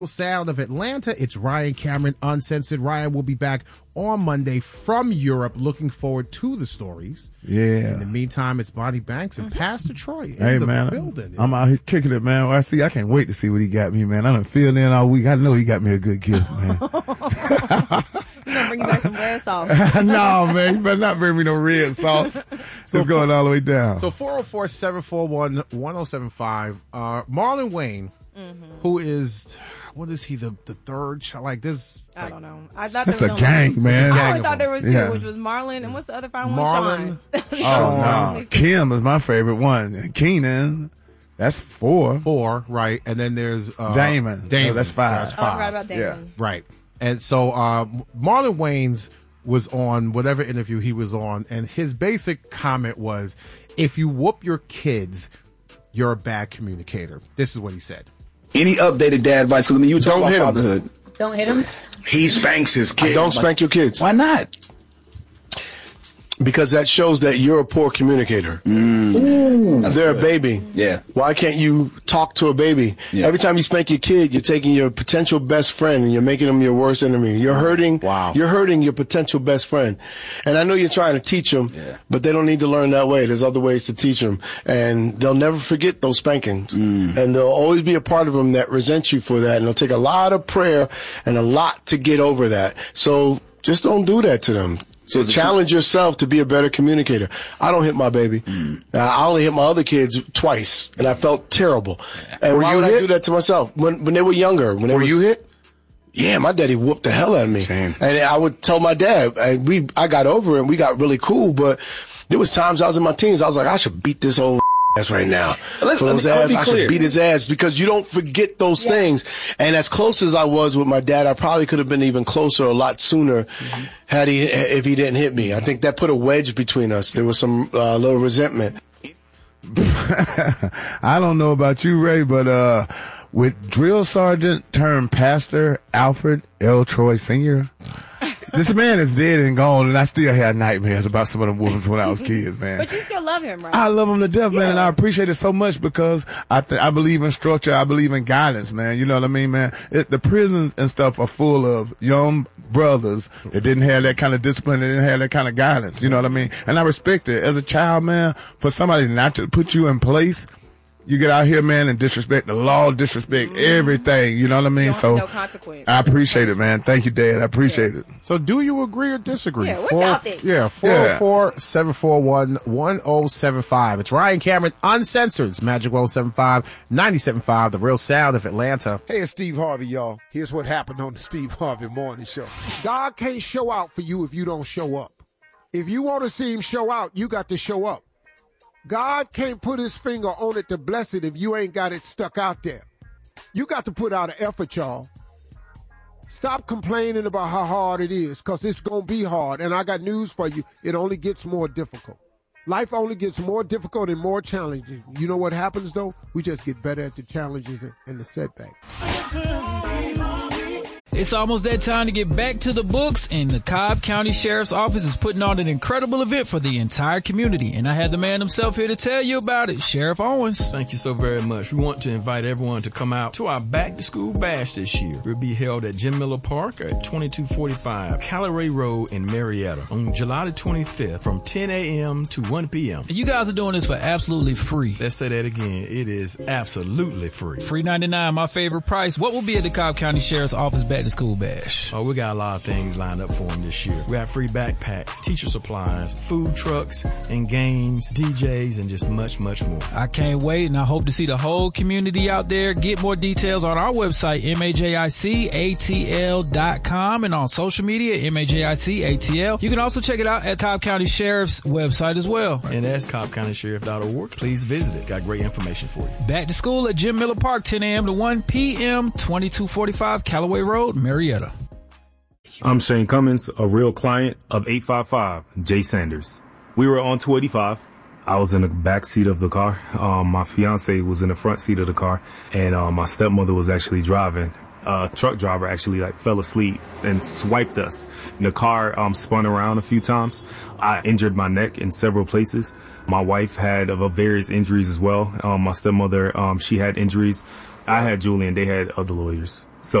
Sound of Atlanta. It's Ryan Cameron Uncensored. Ryan will be back on Monday from Europe. Looking forward to the stories. Yeah. In the meantime, it's Bonnie Banks and Pastor Troy Hey, in the man, building. I'm out here kicking it, man. I can't wait to see what he got me, man. I done filled in all week. I know he got me a good gift, man. He's gonna bring you back some red sauce. No, man, you better not bring me no red sauce. It's going all the way down. So 404-741-1075. Marlon Wayne, who is, what is he, the third child? Like this? I don't know. I thought It's there a was gang, man. I always thought there was two, Yeah. which was Marlon, and what's the other final Marlon, one? Oh, no. Kim is my favorite one. And Keenan, that's 4. 4, right? And then there's Damon. Damon. Oh, that's 5. So that's Oh, I 5. forgot about Damon. Right. And so Marlon Wayans was on whatever interview he was on, and his basic comment was, if you whoop your kids, you're a bad communicator. This is what he said. Any updated dad advice? Because, I mean, you were talking about fatherhood. Don't hit him. He spanks his kids. Don't spank your kids. Why not? Because that shows that you're a poor communicator. They're a baby. Yeah. Why can't you talk to a baby? Yeah. Every time you spank your kid, you're taking your potential best friend and you're making them your worst enemy. You're hurting. Wow. You're hurting your potential best friend. And I know you're trying to teach them, but they don't need to learn that way. There's other ways to teach them, and they'll never forget those spankings. And there'll always be a part of them that resents you for that, and it'll take a lot of prayer and a lot to get over that. So just don't do that to them. So challenge yourself to be a better communicator. I don't hit my baby. I only hit my other kids twice, and I felt terrible. And why would I do that to myself? When they were younger. Were you hit? Yeah, my daddy whooped the hell out of me. Same. And I would tell my dad, and I got over it, and we got really cool, but there was times I was in my teens, I was like, I should beat this old ass right now. Let me be I clear. should beat his ass, because you don't forget those things. And as close as I was with my dad, I probably could have been even closer a lot sooner if he didn't hit me. I think that put a wedge between us. There was some little resentment. I don't know about you, Ray, but with drill sergeant turned pastor Alfred L. Troy Sr., this man is dead and gone, and I still had nightmares about some of them whoopings when I was kids, man. But you still love him, right? I love him to death, man, and I appreciate it so much because I believe in structure. I believe in guidance, man. You know what I mean, man? The prisons and stuff are full of young brothers that didn't have that kind of discipline, they didn't have that kind of guidance. You know what I mean? And I respect it. As a child, man, for somebody not to put you in place, you get out here, man, and disrespect the law, disrespect everything. You know what I mean? So no consequence. I appreciate it, man. Thank you, Dad. I appreciate it. So do you agree or disagree? Yeah, what y'all think? Yeah, 404-741-1075. It's Ryan Cameron Uncensored. It's Magic 1075, 97.5, The Real Sound of Atlanta. Hey, it's Steve Harvey, y'all. Here's what happened on the Steve Harvey Morning Show. God can't show out for you if you don't show up. If you want to see him show out, you got to show up. God can't put his finger on it to bless it if you ain't got it stuck out there. You got to put out an effort, y'all. Stop complaining about how hard it is, because it's going to be hard. And I got news for you. It only gets more difficult. Life only gets more difficult and more challenging. You know what happens, though? We just get better at the challenges and the setbacks. It's almost that time to get back to the books, and the Cobb County Sheriff's Office is putting on an incredible event for the entire community. And I had the man himself here to tell you about it, Sheriff Owens. Thank you so very much. We want to invite everyone to come out to our Back to School Bash this year. It will be held at Jim Miller Park at 2245 Callaway Road in Marietta on July the 25th from 10 a.m. to 1 p.m. You guys are doing this for absolutely free. Let's say that again. It is absolutely free. Free 99, my favorite price. What will be at the Cobb County Sheriff's Office Back to School Bash? Oh, we got a lot of things lined up for them this year. We have free backpacks, teacher supplies, food trucks, and games, DJs, and just much, much more. I can't wait, and I hope to see the whole community out there. Get more details on our website, MAJICATL.com, and on social media, MAJICATL. You can also check it out at Cobb County Sheriff's website as well. And that's CobbCountySheriff.org. Please visit it. Got great information for you. Back to school at Jim Miller Park, 10 a.m. to 1 p.m., 2245 Callaway Road, Marietta. I'm Shane Cummins, a real client of 855 Jay Sanders. We were on 285. I was in the back seat of the car. My fiance was in the front seat of the car, and my stepmother was actually driving. A truck driver actually fell asleep and swiped us. And the car spun around a few times. I injured my neck in several places. My wife had various injuries as well. My stepmother, she had injuries. I had Julian. They had other lawyers.